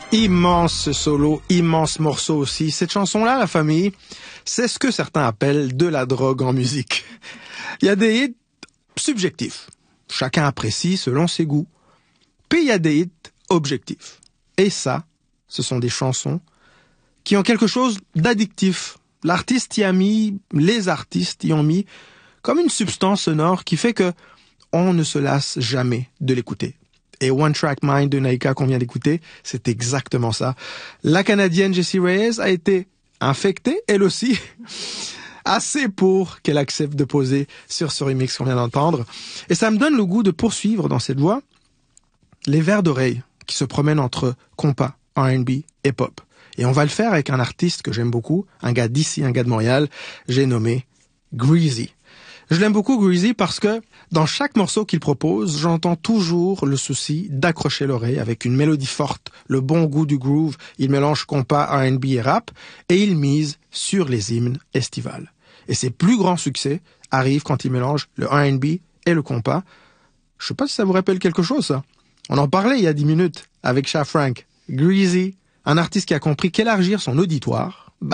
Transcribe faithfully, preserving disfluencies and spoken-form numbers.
Immense solo, immense morceau aussi. Cette chanson-là, la famille, c'est ce que certains appellent de la drogue en musique. Il y a des hits subjectifs. Chacun apprécie selon ses goûts. Puis il y a des hits objectifs. Et ça, ce sont des chansons qui ont quelque chose d'addictif. L'artiste y a mis, les artistes y ont mis comme une substance sonore qui fait que on ne se lasse jamais de l'écouter. Et One Track Mind de Naika qu'on vient d'écouter, c'est exactement ça. La Canadienne Jessie Reyez a été infectée, elle aussi, assez pour qu'elle accepte de poser sur ce remix qu'on vient d'entendre. Et ça me donne le goût de poursuivre dans cette voie les vers d'oreille qui se promènent entre compas, R and B et pop. Et on va le faire avec un artiste que j'aime beaucoup, un gars d'ici, un gars de Montréal, j'ai nommé Greezy. Je l'aime beaucoup, Greezy, parce que dans chaque morceau qu'il propose, j'entends toujours le souci d'accrocher l'oreille avec une mélodie forte, le bon goût du groove. Il mélange compas, R and B et rap, et il mise sur les hymnes estivales. Et ses plus grands succès arrivent quand il mélange le R and B et le compas. Je sais pas si ça vous rappelle quelque chose, ça. On en parlait il y a dix minutes avec Sha Frank. Greezy, un artiste qui a compris qu'élargir son auditoire